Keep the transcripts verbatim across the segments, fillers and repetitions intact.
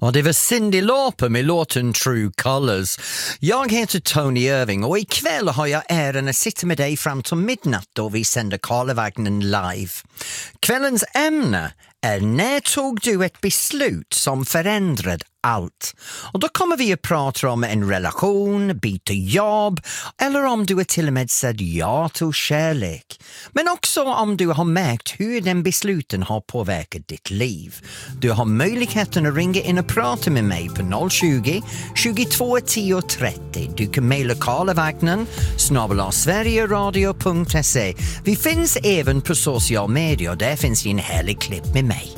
Och det var Cyndi Lauper med låten True Colors. Jag heter Tony Irving och ikväll har jag äran att sitta med dig fram till midnatt då vi sänder Karlavagnen live. Kvällens ämne är när tog du ett beslut som förändrade allt? Och då kommer vi att prata om en relation, byta jobb eller om du har till och med sagt ja till kärlek. Men också om du har märkt hur den besluten har påverkat ditt liv. Du har möjligheten att ringa in och prata med mig på noll tjugo, tjugotvå tio trettio. Du kan mejla karlavagnen snabel-a sverieradio punkt se. Vi finns även på sociala medier, där finns det en härlig klipp med mig.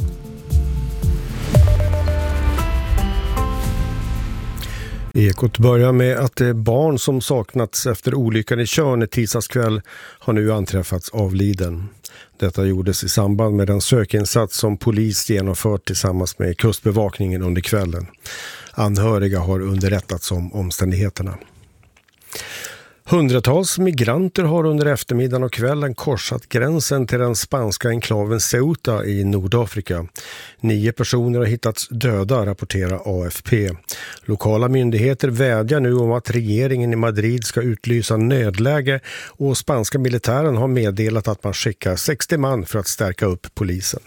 Ekot börjar med att det barn som saknats efter olyckan i Tjörn i tisdags kväll har nu anträffats avliden. Detta gjordes i samband med en sökinsats som polis genomfört tillsammans med kustbevakningen under kvällen. Anhöriga har underrättats om omständigheterna. Hundratals migranter har under eftermiddagen och kvällen korsat gränsen till den spanska enklaven Ceuta i Nordafrika. Nio personer har hittats döda, rapporterar A F P. Lokala myndigheter vädjar nu om att regeringen i Madrid ska utlysa nödläge och spanska militären har meddelat att man skickar sextio man för att stärka upp polisen.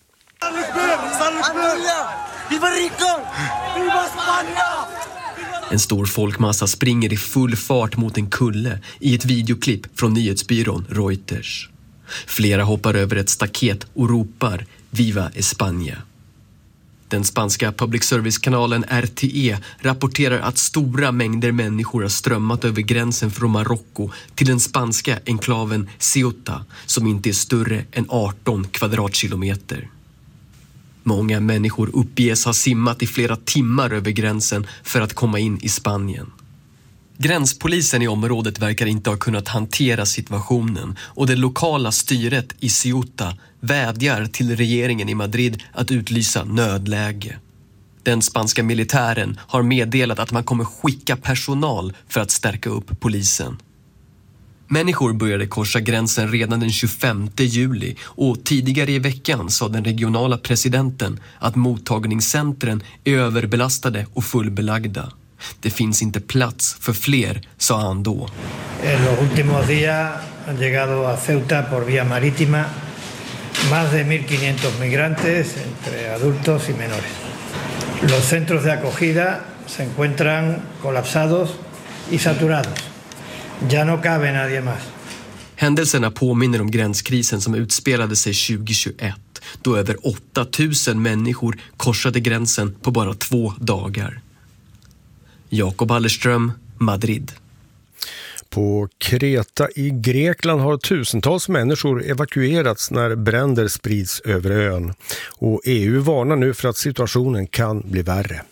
En stor folkmassa springer i full fart mot en kulle i ett videoklipp från nyhetsbyrån Reuters. Flera hoppar över ett staket och ropar Viva España. Den spanska public service-kanalen R T E rapporterar att stora mängder människor har strömmat över gränsen från Marocko till den spanska enklaven Ceuta som inte är större än arton kvadratkilometer. Många människor uppges ha simmat i flera timmar över gränsen för att komma in i Spanien. Gränspolisen i området verkar inte ha kunnat hantera situationen och det lokala styret i Ceuta vädjar till regeringen i Madrid att utlysa nödläge. Den spanska militären har meddelat att man kommer skicka personal för att stärka upp polisen. Människor började korsa gränsen redan den tjugofemte juli och tidigare i veckan sa den regionala presidenten att mottagningscentren är överbelastade och fullbelagda. Det finns inte plats för fler, sa han då. En los últimos días han llegado a Ceuta por vía marítima más de mil quinientos migrantes entre adultos y menores. Los centros de acogida se encuentran colapsados y saturados. Ya no cabe nadie más. Händelserna påminner om gränskrisen som utspelade sig tjugohundratjugoett då över åtta tusen människor korsade gränsen på bara två dagar. Jakob Hallerström, Madrid. På Kreta i Grekland har tusentals människor evakuerats när bränder sprids över ön. Och E U varnar nu för att situationen kan bli värre.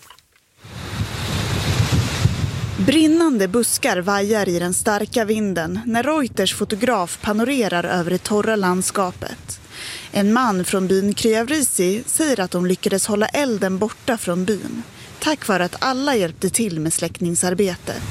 Brinnande buskar vajar i den starka vinden när Reuters fotograf panorerar över det torra landskapet. En man från byn Kryavrisi säger att de lyckades hålla elden borta från byn, tack vare att alla hjälpte till med släckningsarbetet.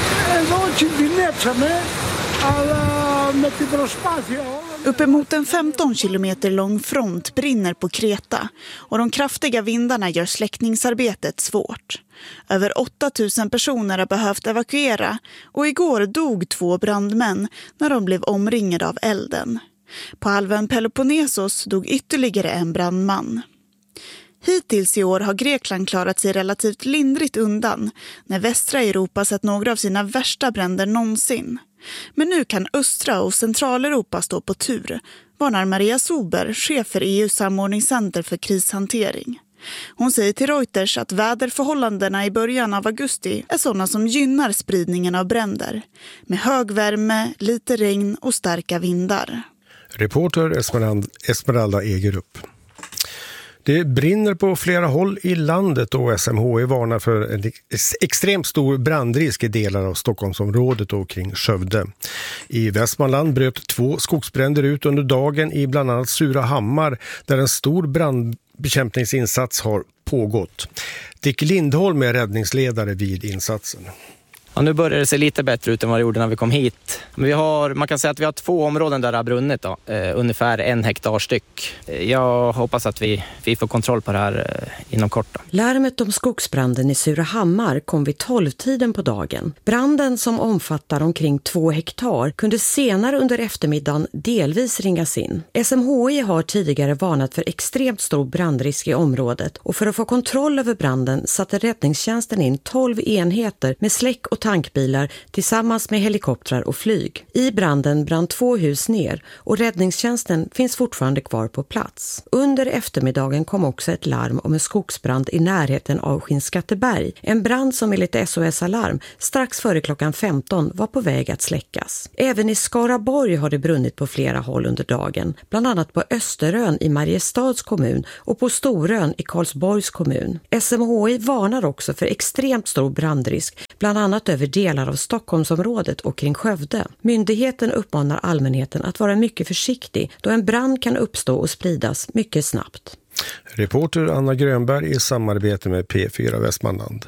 Uppemot en femton kilometer lång front brinner på Kreta och de kraftiga vindarna gör släckningsarbetet svårt. Över åtta tusen personer har behövt evakuera och igår dog två brandmän när de blev omringade av elden. På halvön Peloponnesos dog ytterligare en brandman. Hittills i år har Grekland klarat sig relativt lindrigt undan när västra Europa sett några av sina värsta bränder någonsin. Men nu kan östra och centraleuropa stå på tur, varnar Maria Sober, chef för E U:s samordningscenter för krishantering. Hon säger till Reuters att väderförhållandena i början av augusti är sådana som gynnar spridningen av bränder, med hög värme, lite regn och starka vindar. Reporter Esmeralda, Esmeralda Egerup. Det brinner på flera håll i landet och S M H I varnar för en extremt stor brandrisk i delar av Stockholmsområdet och kring Skövde. I Västmanland bröt två skogsbränder ut under dagen i bland annat Surahammar där en stor brandbekämpningsinsats har pågått. Dick Lindholm är räddningsledare vid insatsen. Ja, nu börjar det se lite bättre ut än vad det gjorde när vi kom hit. Men vi har, man kan säga att vi har två områden där det har brunnit då, eh, ungefär en hektar styck. Jag hoppas att vi, vi får kontroll på det här eh, inom kort. Då. Larmet om skogsbranden i Surahammar kom vid tolvtiden på dagen. Branden som omfattar omkring två hektar kunde senare under eftermiddagen delvis ringas in. S M H I har tidigare varnat för extremt stor brandrisk i området och för att få kontroll över branden satte räddningstjänsten in tolv enheter med släck- och tankbilar tillsammans med helikoptrar och flyg. I branden brann två hus ner och räddningstjänsten finns fortfarande kvar på plats. Under eftermiddagen kom också ett larm om en skogsbrand i närheten av Skinnskatteberg. En brand som enligt S O S Alarm strax före klockan femton var på väg att släckas. Även i Skaraborg har det brunnit på flera håll under dagen, bland annat på Österön i Mariestads kommun och på Storön i Karlsborgs kommun. S M H I varnar också för extremt stor brandrisk, bland annat över delar av Stockholmsområdet och kring Skövde. Myndigheten uppmanar allmänheten att vara mycket försiktig då en brand kan uppstå och spridas mycket snabbt. Reporter Anna Grönberg i samarbete med P fyra Västmanland.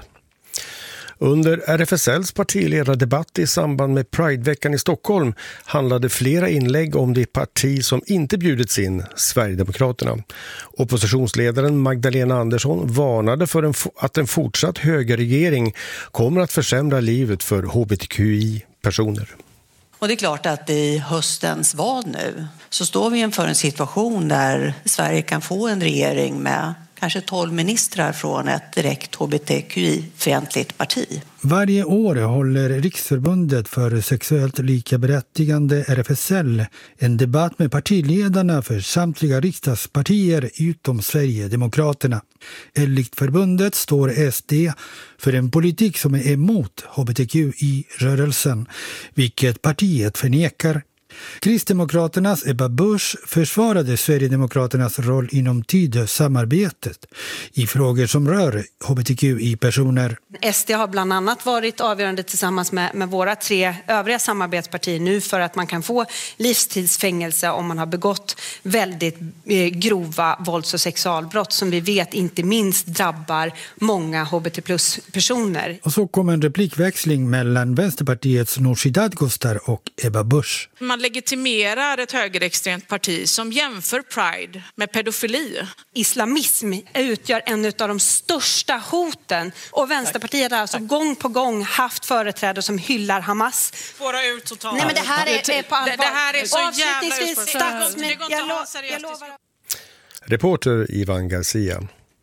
Under R F S L:s partiledardebatt i samband med Prideveckan i Stockholm handlade flera inlägg om det parti som inte bjudits in, Sverigedemokraterna. Oppositionsledaren Magdalena Andersson varnade för en, att en fortsatt högerregering kommer att försämra livet för H B T Q I-personer. Och det är klart att i höstens val nu så står vi inför en situation där Sverige kan få en regering med kanske tolv ministrar från ett direkt H B T Q I-fientligt parti. Varje år håller Riksförbundet för sexuellt likaberättigande R F S L en debatt med partiledarna för samtliga riksdagspartier utom Sverigedemokraterna. Enligt förbundet står S D för en politik som är emot H B T Q I-rörelsen, vilket partiet förnekar. Kristdemokraternas Ebba Busch försvarade Sverigedemokraternas roll inom Tidösamarbetet i frågor som rör H B T Q I-personer. S D har bland annat varit avgörande tillsammans med, med våra tre övriga samarbetspartier nu för att man kan få livstidsfängelse om man har begått väldigt eh, grova vålds- och sexualbrott som vi vet inte minst drabbar många H B T plus-personer. Och så kom en replikväxling mellan Vänsterpartiets Nooshi Dadgostar och Ebba Busch. Man legitimerar ett högerextremt parti som jämför Pride med pedofili. Islamism utgör en av de största hoten och Vänsterpartiet har alltså gång på gång haft företrädare som hyllar Hamas. Spåra ut totalt. Nej men det här är, är på allvar. Det, det här är så jävla Avslutningsvis, jag, lo, jag lovar. Reporter Ivan Garcia.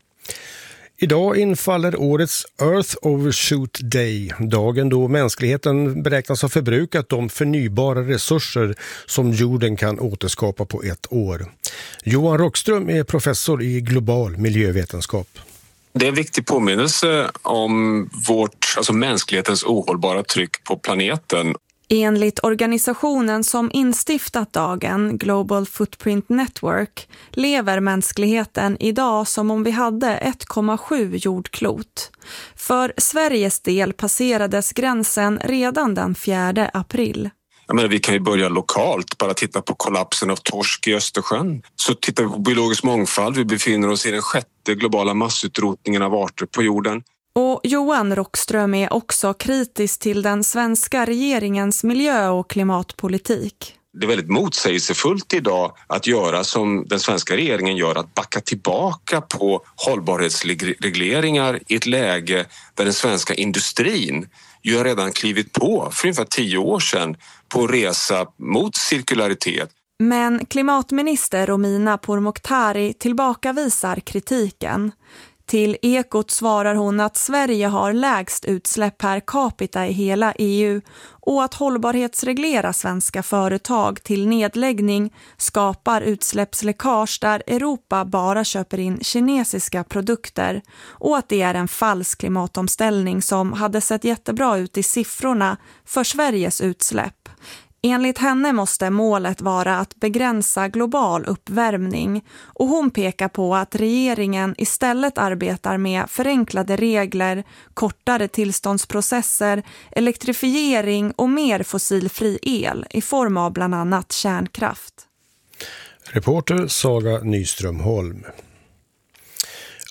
Idag infaller årets Earth Overshoot Day, dagen då mänskligheten beräknas ha förbrukat de förnybara resurser som jorden kan återskapa på ett år. Johan Rockström är professor i global miljövetenskap. Det är en viktig påminnelse om vårt, alltså mänsklighetens ohållbara tryck på planeten. Enligt organisationen som instiftat dagen, Global Footprint Network, lever mänskligheten idag som om vi hade ett komma sju jordklot. För Sveriges del passerades gränsen redan den fjärde april. Jag menar, vi kan ju börja lokalt, bara titta på kollapsen av torsk i Östersjön. Så tittar vi på biologisk mångfald, vi befinner oss i den sjätte globala massutrotningen av arter på jorden. Och Johan Rockström är också kritisk till den svenska regeringens miljö- och klimatpolitik. Det är väldigt motsägelsefullt idag att göra som den svenska regeringen gör, att backa tillbaka på hållbarhetsregleringar i ett läge där den svenska industrin ju har redan klivit på för ungefär tio år sedan på resa mot cirkularitet. Men klimatminister Romina Pourmokhtari tillbakavisar kritiken. Till Ekot svarar hon att Sverige har lägst utsläpp per capita i hela E U och att hållbarhetsreglera svenska företag till nedläggning skapar utsläppsläckage där Europa bara köper in kinesiska produkter och att det är en falsk klimatomställning som hade sett jättebra ut i siffrorna för Sveriges utsläpp. Enligt henne måste målet vara att begränsa global uppvärmning och hon pekar på att regeringen istället arbetar med förenklade regler, kortare tillståndsprocesser, elektrifiering och mer fossilfri el i form av bland annat kärnkraft. Reporter Saga Nyström Holm.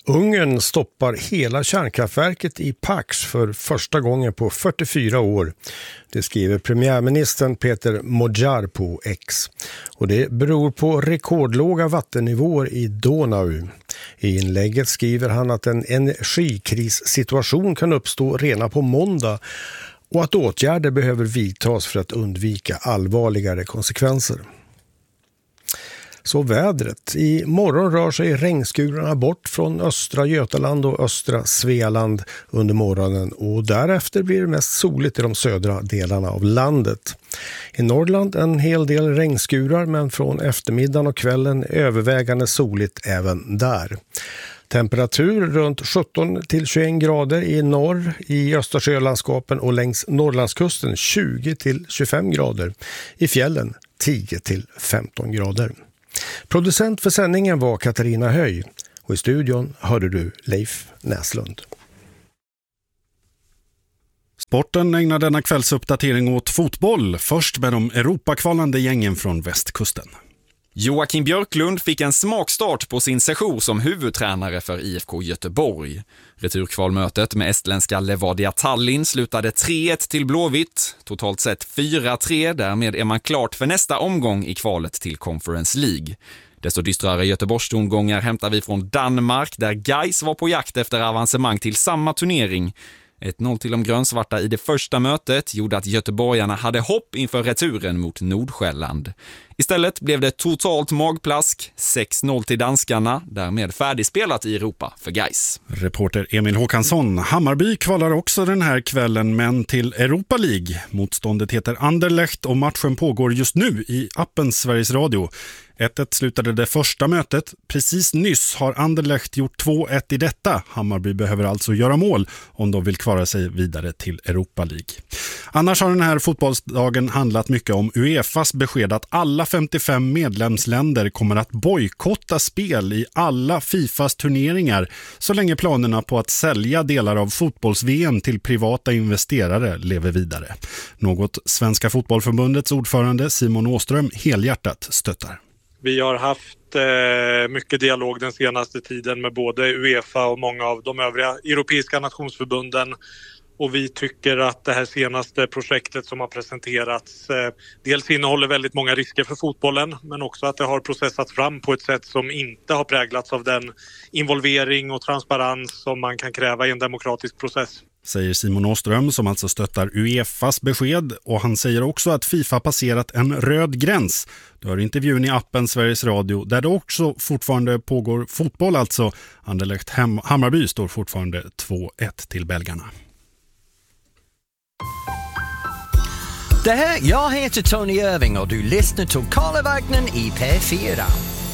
Ungern stoppar hela kärnkraftverket i Paks för första gången på fyrtiofyra år. Det skriver premiärministern Peter Magyar på X. Och det beror på rekordlåga vattennivåer i Donau. I inlägget skriver han att en energikrissituation kan uppstå redan på måndag och att åtgärder behöver vidtas för att undvika allvarligare konsekvenser. Så vädret. I morgon rör sig regnskurarna bort från östra Götaland och östra Svealand under morgonen och därefter blir det mest soligt i de södra delarna av landet. I Norrland en hel del regnskurar men från eftermiddagen och kvällen övervägande soligt även där. Temperatur runt sjutton till tjugoett grader i norr, i Östersjölandskapen och längs Norrlandskusten tjugo till tjugofem grader. I fjällen tio till femton grader. Producent för sändningen var Katarina Höj och i studion hörde du Leif Näslund. Sporten ägnar denna kvällsuppdatering åt fotboll, först med de Europakvalande gängen från västkusten. Joakim Björklund fick en smakstart på sin session som huvudtränare för I F K Göteborg. Returkvalmötet med estländska Levadia Tallinn slutade tre ett till Blåvitt. Totalt sett fyra tre, därmed är man klart för nästa omgång i kvalet till Conference League. Desto dystrare Göteborgstongångar hämtar vi från Danmark där Gais var på jakt efter avancemang till samma turnering. ett noll till de grönsvarta i det första mötet gjorde att göteborgarna hade hopp inför returen mot Nordsjälland. Istället blev det totalt magplask, sex noll till danskarna, därmed färdigspelat i Europa för Gais. Reporter Emil Håkansson. Hammarby kvalar också den här kvällen men till Europa League. Motståndet heter Anderlecht och matchen pågår just nu i appen Sveriges Radio. ett ett slutade det första mötet. Precis nyss har Anderlecht gjort två ett i detta. Hammarby behöver alltså göra mål om de vill klara sig vidare till Europa League. Annars har den här fotbollsdagen handlat mycket om UEFAs besked att alla femtiofem medlemsländer kommer att bojkotta spel i alla FIFAs turneringar så länge planerna på att sälja delar av fotbolls-V M till privata investerare lever vidare. Något Svenska fotbollförbundets ordförande Simon Åström helhjärtat stöttar. Vi har haft eh, mycket dialog den senaste tiden med både UEFA och många av de övriga europeiska nationsförbunden. Och vi tycker att det här senaste projektet som har presenterats eh, dels innehåller väldigt många risker för fotbollen men också att det har processats fram på ett sätt som inte har präglats av den involvering och transparens som man kan kräva i en demokratisk process. Säger Simon Åström som alltså stöttar UEFAs besked och han säger också att FIFA passerat en röd gräns. Du har intervjun i appen Sveriges Radio där det också fortfarande pågår fotboll alltså. Anderlecht Hammarby står fortfarande två ett till belgarna. Det här, jag heter Tony Irving och du lyssnar till Karlavagnen i P fyra.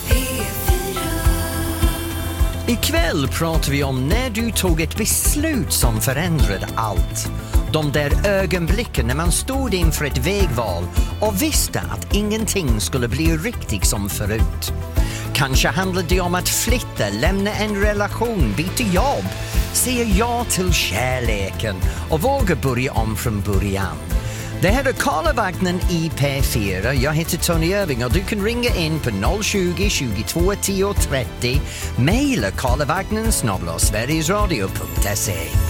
Ikväll pratar vi om när du tog ett beslut som förändrade allt. De där ögonblicken när man stod inför ett vägval och visste att ingenting skulle bli riktigt som förut. Kanske handlade det om att flytta, lämna en relation, byta jobb, säga ja till kärleken och våga börja om från början. Det här är Karlavagnen i P fyra. Jag heter Tony Irving och du kan ringa in på noll tjugo, tjugotvå, tio, trettio. Maila karlavagnen snabel-a sverigesradio punkt se.